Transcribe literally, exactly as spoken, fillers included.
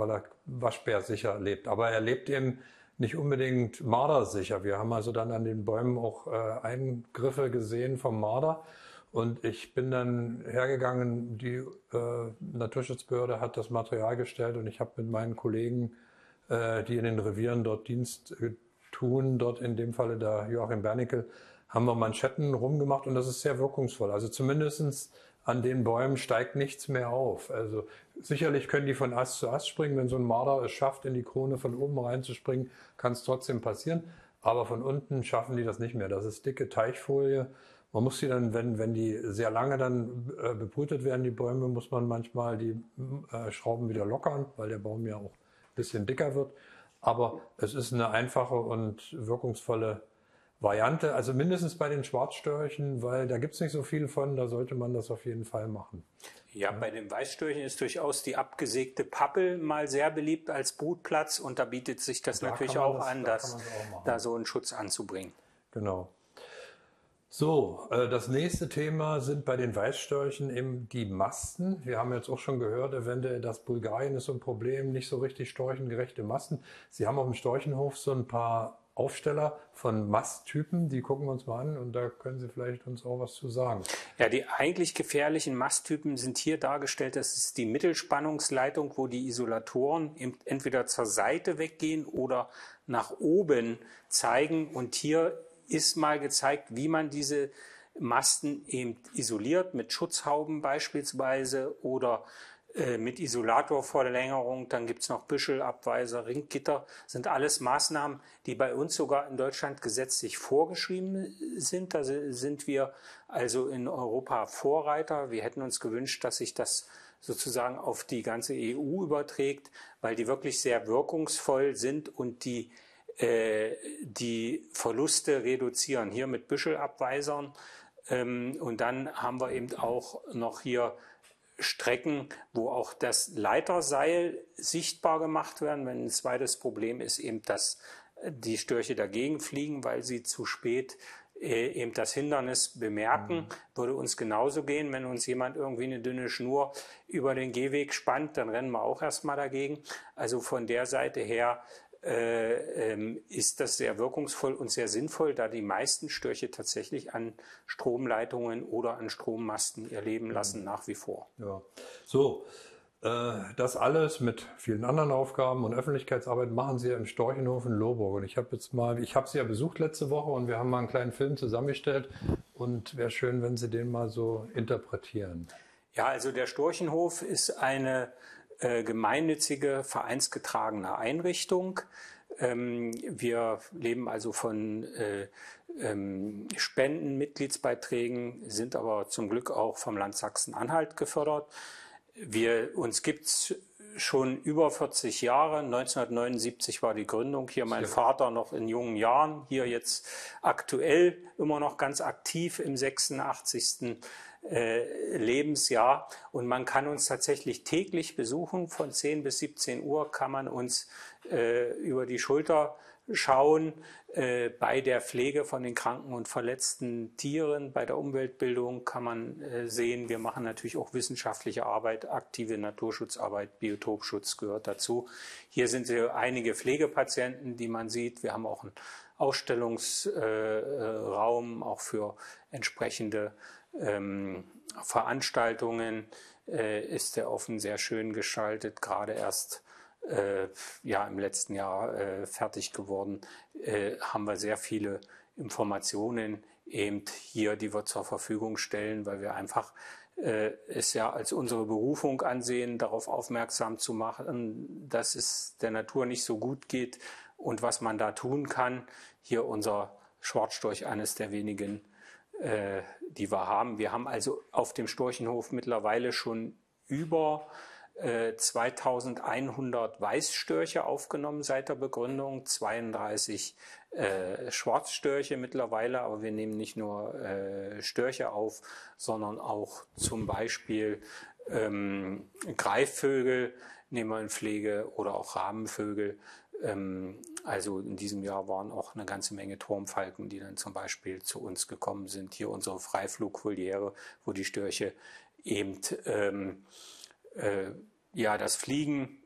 weil er waschbärsicher lebt. Aber er lebt eben nicht unbedingt mardersicher. Wir haben also dann an den Bäumen auch äh, Eingriffe gesehen vom Marder. Und ich bin dann hergegangen, die äh, Naturschutzbehörde hat das Material gestellt und ich habe mit meinen Kollegen, äh, die in den Revieren dort Dienst äh, tun, dort in dem Falle der Joachim Bernickel, haben wir Manschetten rumgemacht und das ist sehr wirkungsvoll. Also zumindestens an den Bäumen steigt nichts mehr auf. Also sicherlich können die von Ast zu Ast springen. Wenn so ein Marder es schafft, in die Krone von oben reinzuspringen, kann es trotzdem passieren. Aber von unten schaffen die das nicht mehr. Das ist dicke Teichfolie. Man muss sie dann, wenn, wenn die sehr lange dann äh, bebrütet werden, die Bäume, muss man manchmal die äh, Schrauben wieder lockern, weil der Baum ja auch ein bisschen dicker wird. Aber es ist eine einfache und wirkungsvolle Variante, also mindestens bei den Schwarzstörchen, weil da gibt es nicht so viel von, da sollte man das auf jeden Fall machen. Ja, bei den Weißstörchen ist durchaus die abgesägte Pappel mal sehr beliebt als Brutplatz und da bietet sich das da natürlich auch das, an, da, das, da so einen Schutz anzubringen. Genau. So, äh, das nächste Thema sind bei den Weißstörchen eben die Masten. Wir haben jetzt auch schon gehört, eventuell das Bulgarien ist so ein Problem, nicht so richtig storchengerechte Masten. Sie haben auf dem Storchenhof so ein paar Aufsteller von Masttypen, die gucken wir uns mal an und da können Sie vielleicht uns auch was zu sagen. Ja, die eigentlich gefährlichen Masttypen sind hier dargestellt. Das ist die Mittelspannungsleitung, wo die Isolatoren entweder zur Seite weggehen oder nach oben zeigen. Und hier ist mal gezeigt, wie man diese Masten eben isoliert, mit Schutzhauben beispielsweise oder mit Isolatorverlängerung, dann gibt es noch Büschelabweiser, Ringgitter, sind alles Maßnahmen, die bei uns sogar in Deutschland gesetzlich vorgeschrieben sind. Da sind wir also in Europa Vorreiter. Wir hätten uns gewünscht, dass sich das sozusagen auf die ganze E U überträgt, weil die wirklich sehr wirkungsvoll sind und die, äh, die Verluste reduzieren. Hier mit Büschelabweisern ähm, und dann haben wir eben auch noch hier Strecken, wo auch das Leiterseil sichtbar gemacht werden. Wenn ein zweites Problem ist eben, dass die Störche dagegen fliegen, weil sie zu spät äh, eben das Hindernis bemerken. Mhm. Würde uns genauso gehen, wenn uns jemand irgendwie eine dünne Schnur über den Gehweg spannt, dann rennen wir auch erstmal dagegen. Also von der Seite her Äh, ähm, ist das sehr wirkungsvoll und sehr sinnvoll, da die meisten Störche tatsächlich an Stromleitungen oder an Strommasten ihr Leben lassen, nach wie vor. Ja. So, äh, das alles mit vielen anderen Aufgaben und Öffentlichkeitsarbeit machen Sie ja im Storchenhof in Lohburg. Und ich habe jetzt mal, ich habe Sie ja besucht letzte Woche und wir haben mal einen kleinen Film zusammengestellt und wäre schön, wenn Sie den mal so interpretieren. Ja, also der Storchenhof ist eine Äh, gemeinnützige, vereinsgetragene Einrichtung. Ähm, wir leben also von äh, ähm, Spenden, Mitgliedsbeiträgen, sind aber zum Glück auch vom Land Sachsen-Anhalt gefördert. Wir, uns gibt's schon über vierzig Jahre. neunzehnhundertneunundsiebzig war die Gründung. Hier mein Vater noch in jungen Jahren, hier jetzt aktuell immer noch ganz aktiv im sechsundachtzigsten Äh, Lebensjahr und man kann uns tatsächlich täglich besuchen. Von zehn bis siebzehn Uhr kann man uns äh, über die Schulter schauen äh, bei der Pflege von den kranken und verletzten Tieren, bei der Umweltbildung kann man äh, sehen, wir machen natürlich auch wissenschaftliche Arbeit, aktive Naturschutzarbeit, Biotopschutz gehört dazu. Hier sind äh, einige Pflegepatienten, die man sieht. Wir haben auch einen Ausstellungsraum, äh, auch für entsprechende Ähm, Veranstaltungen äh, ist der offen sehr schön gestaltet, gerade erst äh, ja, im letzten Jahr äh, fertig geworden, äh, haben wir sehr viele Informationen eben hier, die wir zur Verfügung stellen, weil wir einfach äh, es ja als unsere Berufung ansehen, darauf aufmerksam zu machen, dass es der Natur nicht so gut geht und was man da tun kann. Hier unser Schwarzstorch, eines der wenigen die wir haben. Wir haben also auf dem Storchenhof mittlerweile schon über äh, zweitausendeinhundert Weißstörche aufgenommen seit der Begründung, zweiunddreißig äh, Schwarzstörche mittlerweile, aber wir nehmen nicht nur äh, Störche auf, sondern auch zum Beispiel ähm, Greifvögel nehmen wir in Pflege oder auch Rabenvögel. Also in diesem Jahr waren auch eine ganze Menge Turmfalken, die dann zum Beispiel zu uns gekommen sind. Hier unsere Freiflugvoliere, wo die Störche eben ähm, äh, ja, das Fliegen